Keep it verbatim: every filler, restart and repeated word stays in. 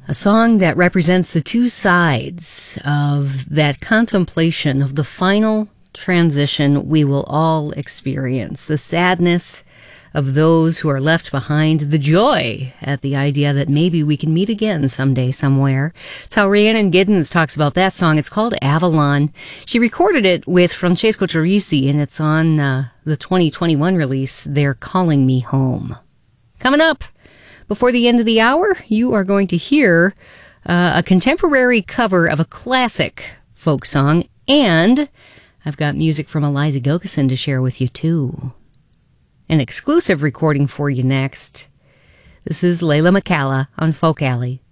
A song that represents the two sides of that contemplation of the final transition we will all experience. The sadness of those who are left behind, the joy at the idea that maybe we can meet again someday somewhere. It's how Rhiannon Giddens talks about that song. It's called Avalon. She recorded it with Francesco Turrisi, and it's on uh, the twenty twenty-one release, They're Calling Me Home. Coming up, before the end of the hour, you are going to hear uh, a contemporary cover of a classic folk song, and I've got music from Eliza Gilkyson to share with you, too. An exclusive recording for you next. This is Layla McCalla on Folk Alley.